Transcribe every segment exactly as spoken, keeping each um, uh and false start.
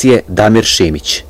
redakcije Damir Šimić.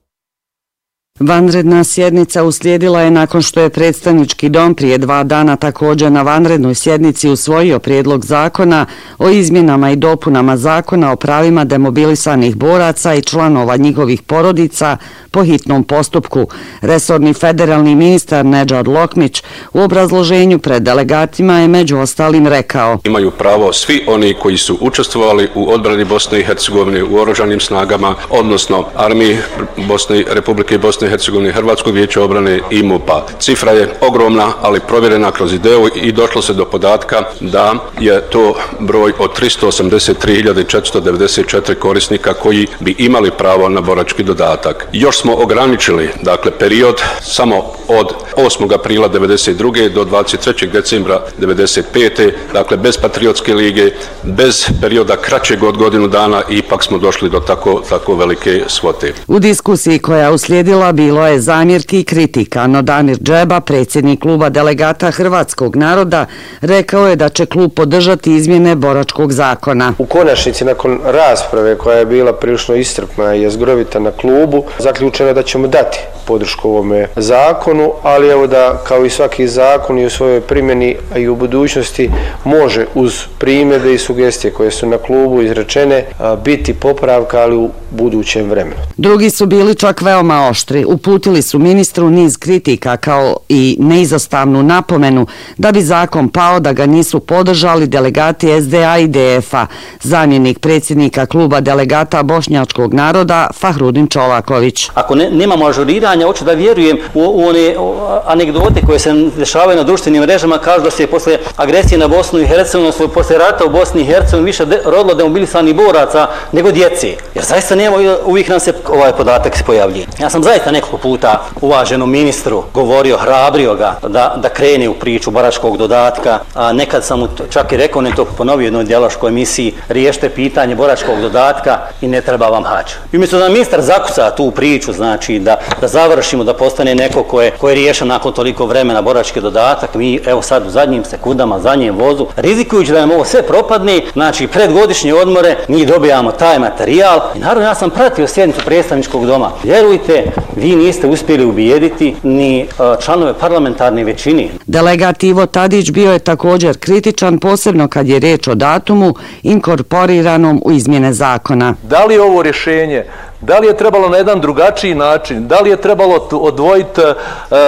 Vanredna sjednica uslijedila je nakon što je predstavnički dom prije dva dana također na vanrednoj sjednici usvojio prijedlog zakona o izmjenama i dopunama zakona o pravima demobilisanih boraca i članova njihovih porodica po hitnom postupku. Resorni federalni ministar Nedžad Lokmić u obrazloženju pred delegatima je među ostalim rekao: Imaju pravo svi oni koji su učestvovali u odbrani Bosne i Hercegovine u oružanim snagama, odnosno armiji Bosne, Republike Bosne i Hercegovine, Hrvatskog vijeća obrane i MUP-a. Cifra je ogromna, ali provjerena kroz ideu i došlo se do podatka da je to broj od tristo osamdeset tri hiljade četiristo devedeset četiri korisnika koji bi imali pravo na borački dodatak. Još smo ograničili, dakle, period samo od osmog aprila devedeset druge do dvadeset trećeg decembra devedeset pete dakle, bez Patriotske lige, bez perioda kraćeg od godinu dana, ipak smo došli do tako, tako velike svote. U diskusiji koja uslijedila bilo je zamjerki i kritika, no Damir Džeba, predsjednik kluba delegata hrvatskog naroda, rekao je da će klub podržati izmjene boračkog zakona. U konačnici, nakon rasprave koja je bila prilično iscrpna i jezgrovita na klubu, zaključeno je da ćemo dati podršku ovome zakonu, ali evo da kao i svaki zakon i u svojoj primjeni, a i u budućnosti može uz primjedbe i sugestije koje su na klubu izrečene biti popravka, ali u budućem vremenu. Drugi su bili čak veoma oštri. Uputili su ministru niz kritika kao i neizostavnu napomenu da bi zakon pao da ga nisu podržali delegati S D A i D F A. Zamjenik predsjednika kluba delegata bošnjačkog naroda Fahrudin Čolaković. Ako ne, nemamo ažuriranja, hoću da vjerujem u, u one anegdote koje se dešavaju na društvenim mrežama, kažu da se posle agresije na Bosnu i Hercegovinu, posle rata u Bosni i Hercegovini više de, rodilo demobilisanih boraca nego djece. Jer zaista nema, uvijek nam se ovaj podatak se pojavljuje. Ja sam zaista nekoliko puta uvaženom ministru govorio, hrabrio ga da, da krene u priču boračkog dodatka. A nekad sam mu čak i rekao, ne to ponovio u jednoj dijaloškoj emisiji, riješite pitanje boračkog dodatka i ne treba vam hač. I umjesto da ministar zakuca tu priču, znači da, da završimo, da postane neko ko je, ko je riješen nakon toliko vremena borački dodatak, mi evo sad u zadnjim sekundama, zadnjem vozu, rizikujući da nam ovo sve propadne, znači pred godišnje odmore mi dobijamo taj materijal. I naravno ja sam pratio sjednicu predstavničkog doma. Vjerujte, vi niste uspjeli ubijediti ni članove parlamentarne većine. Delegat Ivo Tadić bio je također kritičan, posebno kad je riječ o datumu inkorporiranom u izmjene zakona. Da li je ovo rješenje, da li je trebalo na jedan drugačiji način, da li je trebalo odvojiti uh,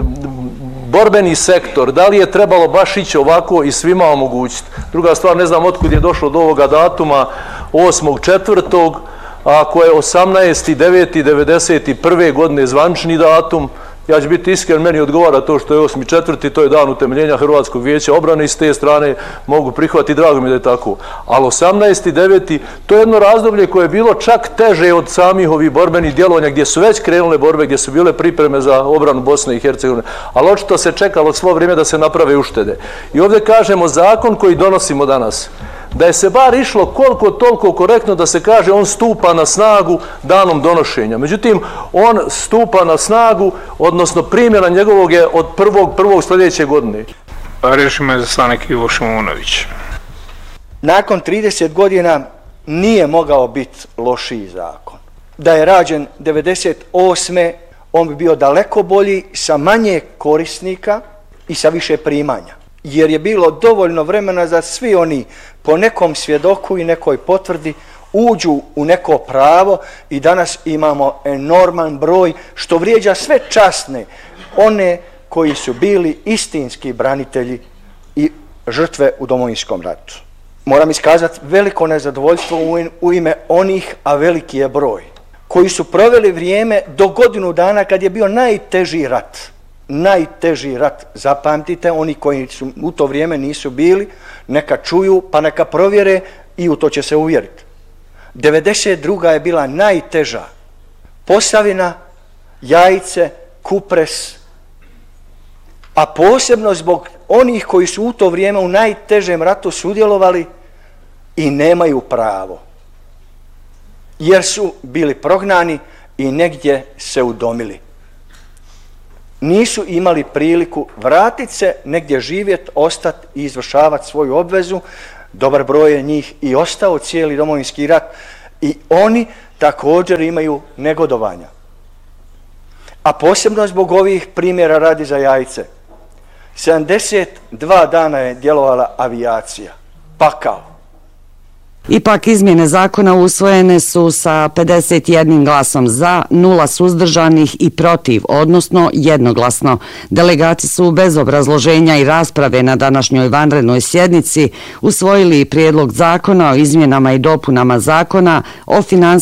borbeni sektor, da li je trebalo baš ići ovako i svima omogućiti. Druga stvar, ne znam otkud je došlo do ovoga datuma osmog četvrtog ako je osamnaesti deveti devedeset prve godine zvančni datum, ja ću biti iskren, meni odgovara to što je osmi četvrti, to je dan utemeljenja Hrvatskog vijeća obrane i s te strane mogu prihvatiti, drago mi da je tako. Ali osamnaesti deveti to je jedno razdoblje koje je bilo čak teže od samih ovih borbenih djelovanja gdje su već krenule borbe, gdje su bile pripreme za obranu Bosne i Hercegovine. Ali očito se čekalo svo vrijeme da se naprave uštede. I ovdje kažemo zakon koji donosimo danas, da je se bar išlo koliko toliko korektno da se kaže on stupa na snagu danom donošenja. Međutim, on stupa na snagu, odnosno primjena njegovog je od prvog prvog sljedeće godine. Režim je zaslanik Ivo Šimunović. Nakon trideset godina nije mogao biti lošiji zakon. Da je rađen devedeset osme on bi bio daleko bolji, sa manje korisnika i sa više primanja. Jer je bilo dovoljno vremena za svi oni po nekom svjedoku i nekoj potvrdi uđu u neko pravo i danas imamo enorman broj što vrijeđa sve časne, one koji su bili istinski branitelji i žrtve u Domovinskom ratu. Moram iskazati veliko nezadovoljstvo u ime onih, a veliki je broj, koji su proveli vrijeme do godinu dana kad je bio najteži rat. Najteži rat, zapamtite, oni koji su u to vrijeme nisu bili, neka čuju pa neka provjere i u to će se uvjeriti. devedeset druga je bila najteža. Posavina, Jajice, Kupres, a posebno zbog onih koji su u to vrijeme u najtežem ratu sudjelovali i nemaju pravo. Jer su bili prognani i negdje se udomili. Nisu imali priliku vratiti se, negdje živjeti, ostati i izvršavati svoju obvezu. Dobar broj je njih i ostao cijeli Domovinski rat. I oni također imaju negodovanja. A posebno zbog ovih primjera radi za jajce. sedamdeset dva dana je djelovala avijacija. Pakao. Ipak izmjene zakona usvojene su sa pedeset jednim glasom za, nula suzdržanih i protiv, odnosno jednoglasno. Delegati su bez obrazloženja i rasprave na današnjoj vanrednoj sjednici usvojili prijedlog zakona o izmjenama i dopunama zakona o finansijskom